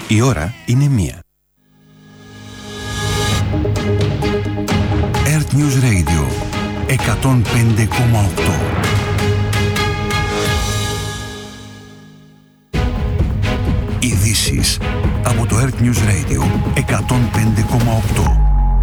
Η ώρα είναι 1. Earth News Radio 105,8. Ειδήσεις από το Earth News Radio 105,8.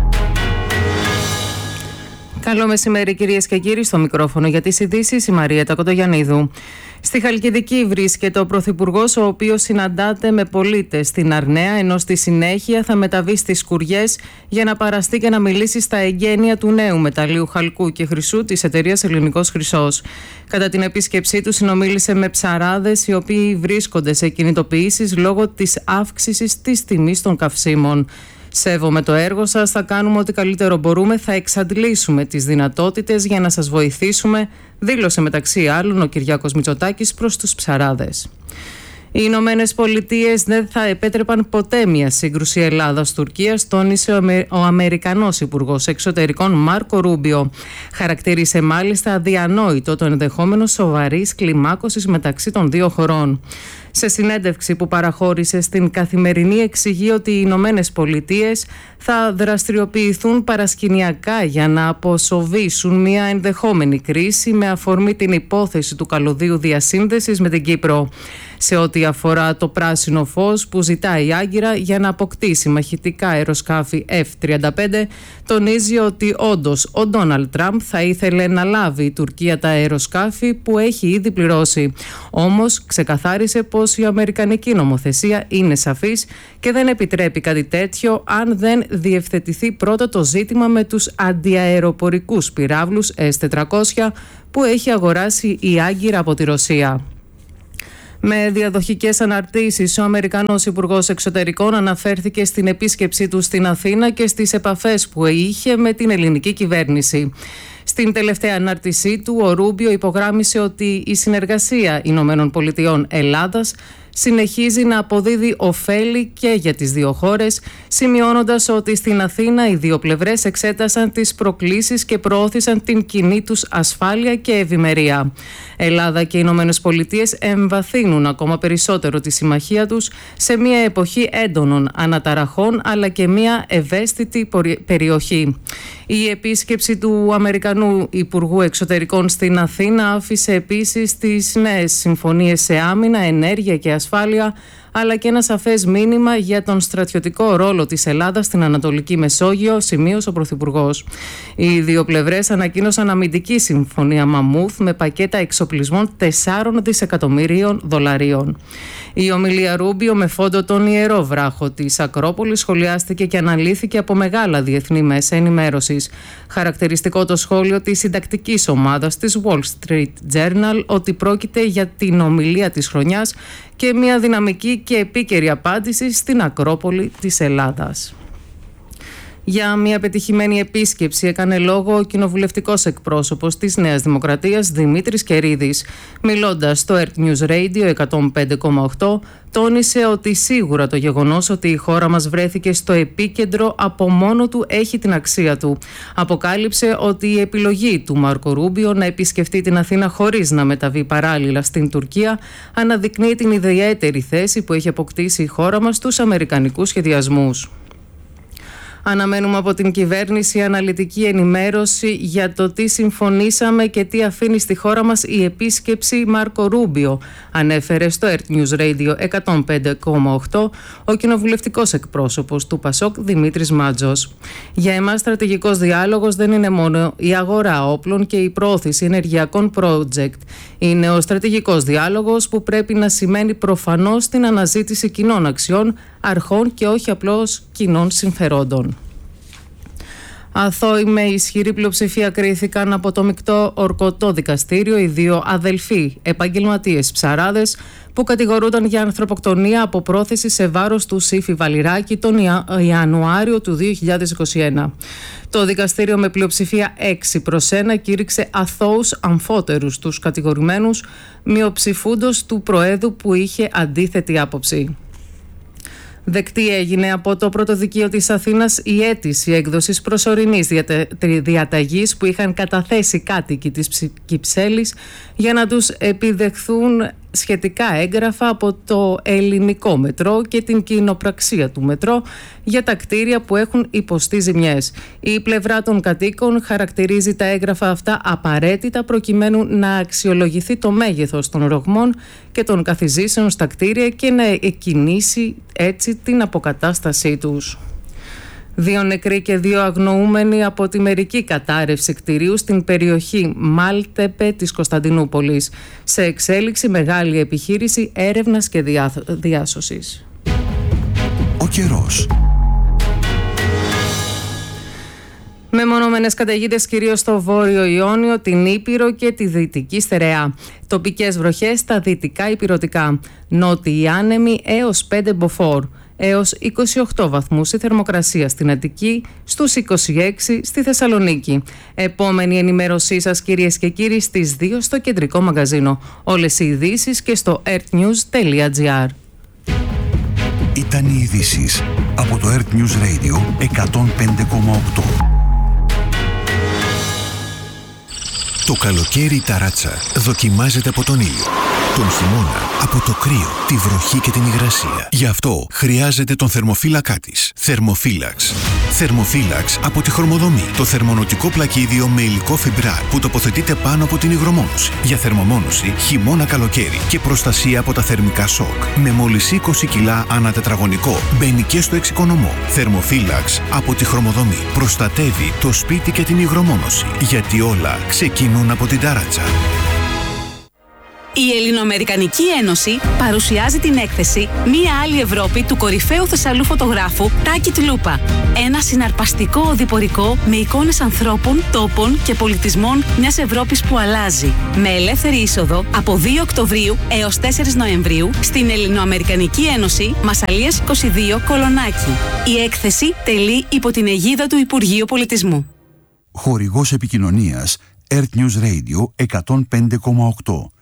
Καλό μεσημέρι κυρίες και κύριοι, στο μικρόφωνο για τις ειδήσεις η Μαρία Κοντογιαννίδου. Στη Χαλκιδική βρίσκεται ο Πρωθυπουργός, ο οποίος συναντάται με πολίτες στην Αρναία, ενώ στη συνέχεια θα μεταβεί στις Σκουριές για να παραστεί και να μιλήσει στα εγγένεια του νέου μεταλλίου χαλκού και χρυσού της εταιρείας Ελληνικός Χρυσός. Κατά την επίσκεψή του συνομίλησε με ψαράδες οι οποίοι βρίσκονται σε κινητοποιήσεις λόγω της αύξησης της τιμής των καυσίμων. Σέβομαι το έργο σας, θα κάνουμε ό,τι καλύτερο μπορούμε, θα εξαντλήσουμε τις δυνατότητες για να σας βοηθήσουμε, δήλωσε μεταξύ άλλων ο Κυριάκος Μητσοτάκης προς τους ψαράδες. Οι Ηνωμένες Πολιτείες δεν θα επέτρεπαν ποτέ μια σύγκρουση Ελλάδας-Τουρκίας, τόνισε ο Αμερικανός Υπουργός Εξωτερικών Μάρκο Ρούμπιο. Χαρακτήρισε μάλιστα αδιανόητο το ενδεχόμενο σοβαρής κλιμάκωσης μεταξύ των δύο χωρών. Σε συνέντευξη που παραχώρησε στην Καθημερινή, εξηγεί ότι οι Ηνωμένες Πολιτείες θα δραστηριοποιηθούν παρασκηνιακά για να αποσοβήσουν μια ενδεχόμενη κρίση με αφορμή την υπόθεση του καλωδίου διασύνδεσης με την Κύπρο. Σε ό,τι αφορά το πράσινο φως που ζητάει η Άγκυρα για να αποκτήσει μαχητικά αεροσκάφη F-35, τονίζει ότι όντως ο Ντόναλντ Τραμπ θα ήθελε να λάβει η Τουρκία τα αεροσκάφη που έχει ήδη πληρώσει. Όμως ξεκαθάρισε πως η αμερικανική νομοθεσία είναι σαφής και δεν επιτρέπει κάτι τέτοιο αν δεν διευθετηθεί πρώτα το ζήτημα με τους αντιαεροπορικούς πυράβλους S-400 που έχει αγοράσει η Άγκυρα από τη Ρωσία. Με διαδοχικές αναρτήσεις, ο Αμερικανός Υπουργός Εξωτερικών αναφέρθηκε στην επίσκεψή του στην Αθήνα και στις επαφές που είχε με την ελληνική κυβέρνηση. Στην τελευταία ανάρτησή του, ο Ρούμπιο υπογράμμισε ότι η συνεργασία Ηνωμένων Πολιτειών Ελλάδας συνεχίζει να αποδίδει ωφέλη και για τις δύο χώρες, σημειώνοντας ότι στην Αθήνα οι δύο πλευρές εξέτασαν τις προκλήσεις και προώθησαν την κοινή τους ασφάλεια και ευημερία. Ελλάδα και οι Ηνωμένες Πολιτείες εμβαθύνουν ακόμα περισσότερο τη συμμαχία τους σε μια εποχή έντονων αναταραχών αλλά και μια ευαίσθητη περιοχή. Η επίσκεψη του Αμερικανού Υπουργού Εξωτερικών στην Αθήνα άφησε επίσης τις νέες συμφωνίες σε άμυνα, ενέργεια και ασφάλεια, αλλά και ένα σαφές μήνυμα για τον στρατιωτικό ρόλο της Ελλάδας στην Ανατολική Μεσόγειο, σημείωσε ο Πρωθυπουργός. Οι δύο πλευρές ανακοίνωσαν αμυντική συμφωνία Μαμούθ με πακέτα εξοπλισμών 4 δισεκατομμυρίων δολαρίων. Η ομιλία Ρούμπιο με φόντο τον Ιερό Βράχο της Ακρόπολης σχολιάστηκε και αναλύθηκε από μεγάλα διεθνή μέσα ενημέρωσης. Χαρακτηριστικό το σχόλιο της συντακτικής ομάδας της Wall Street Journal ότι πρόκειται για την ομιλία της χρονιάς και μια δυναμική και επίκαιρη απάντηση στην Ακρόπολη της Ελλάδας. Για μια πετυχημένη επίσκεψη έκανε λόγο ο κοινοβουλευτικός εκπρόσωπος της Νέας Δημοκρατίας Δημήτρης Κερίδης. Μιλώντας στο Earth News Radio 105,8, τόνισε ότι σίγουρα το γεγονός ότι η χώρα μας βρέθηκε στο επίκεντρο από μόνο του έχει την αξία του. Αποκάλυψε ότι η επιλογή του Μάρκο Ρούμπιο να επισκεφτεί την Αθήνα χωρίς να μεταβεί παράλληλα στην Τουρκία αναδεικνύει την ιδιαίτερη θέση που έχει αποκτήσει η χώρα μας στους αμερικανικούς σχεδιασμούς. Αναμένουμε από την κυβέρνηση αναλυτική ενημέρωση για το τι συμφωνήσαμε και τι αφήνει στη χώρα μας η επίσκεψη Μάρκο Ρούμπιο, ανέφερε στο Earth News Radio 105,8 ο κοινοβουλευτικός εκπρόσωπος του ΠΑΣΟΚ Δημήτρης Μάτζος. Για εμάς στρατηγικός διάλογος δεν είναι μόνο η αγορά όπλων και η προώθηση ενεργειακών project. Είναι ο στρατηγικός διάλογος που πρέπει να σημαίνει προφανώς την αναζήτηση κοινών αξιών, αρχών και όχι απλώς κοινών συμφερόντων. Αθώοι με ισχυρή πλειοψηφία κρίθηκαν από το μεικτό ορκωτό δικαστήριο οι δύο αδελφοί επαγγελματίες ψαράδες που κατηγορούνταν για ανθρωποκτονία από πρόθεση σε βάρος του Σύφη Βαλιράκη τον Ιανουάριο του 2021. Το δικαστήριο με πλειοψηφία 6-1 κήρυξε αθώους αμφότερους τους κατηγορουμένους, μειοψηφούντος του Προέδρου που είχε αντίθετη άποψη. Δεκτή έγινε από το Πρωτοδικείο της Αθήνας η αίτηση έκδοσης προσωρινής διαταγής που είχαν καταθέσει κάτοικοι της Κυψέλης για να τους επιδεχθούν σχετικά έγγραφα από το ελληνικό μετρό και την κοινοπραξία του μετρό για τα κτίρια που έχουν υποστεί ζημιές. Η πλευρά των κατοίκων χαρακτηρίζει τα έγγραφα αυτά απαραίτητα προκειμένου να αξιολογηθεί το μέγεθος των ρογμών και των καθιζήσεων στα κτίρια και να εκκινήσει έτσι την αποκατάστασή τους. 2 νεκροί και 2 αγνοούμενοι από τη μερική κατάρρευση κτηρίου στην περιοχή Μάλτεπε της Κωνσταντινούπολης. Σε εξέλιξη μεγάλη επιχείρηση έρευνας και διάσωσης. Ο καιρός. Μεμονωμένες καταιγίδες κυρίως στο Βόρειο Ιόνιο, την Ήπειρο και τη Δυτική Στερεά. Τοπικές βροχές στα δυτικά υπηρωτικά. Νότιοι άνεμοι έως 5 μποφόρ. Έως 28 βαθμούς η θερμοκρασία στην Αττική, στους 26 στη Θεσσαλονίκη. Επόμενη ενημέρωσή σας, κυρίες και κύριοι, στις 2 στο κεντρικό μαγκαζίνο. Όλες οι ειδήσεις και στο earthnews.gr. Ήταν οι ειδήσεις από το Earth News Radio 105,8. Το καλοκαίρι η ταράτσα δοκιμάζεται από τον ήλιο. Τον χειμώνα από το κρύο, τη βροχή και την υγρασία. Γι' αυτό χρειάζεται τον θερμοφύλακά της. Θερμοφύλαξ. Θερμοφύλαξ από τη Χρωμοδομή. Το θερμονοτικό πλακίδιο με υλικό φιμπράρ που τοποθετείται πάνω από την υγρομόνωση. Για θερμομόνωση χειμώνα καλοκαίρι και προστασία από τα θερμικά σοκ. Με μόλις 20 κιλά ανά τετραγωνικό. Μπαίνει και στο εξοικονομό. Θερμοφύλαξ από τη Χρωμοδομή. Προστατεύει το σπίτι και την υγρομόνωση. Γιατί όλα ξεκινούν από την ταράτσα. Η Ελληνοαμερικανική Ένωση παρουσιάζει την έκθεση «Μία άλλη Ευρώπη» του κορυφαίου Θεσσαλού φωτογράφου Τάκη Τλούπα. Ένα συναρπαστικό οδηπορικό με εικόνες ανθρώπων, τόπων και πολιτισμών μιας Ευρώπης που αλλάζει. Με ελεύθερη είσοδο από 2 Οκτωβρίου έως 4 Νοεμβρίου στην Ελληνοαμερικανική Ένωση Μασσαλίας 22 Κολονάκι. Η έκθεση τελεί υπό την αιγίδα του Υπουργείου Πολιτισμού. Χορηγός επικοινωνίας Earth News Radio 105,8.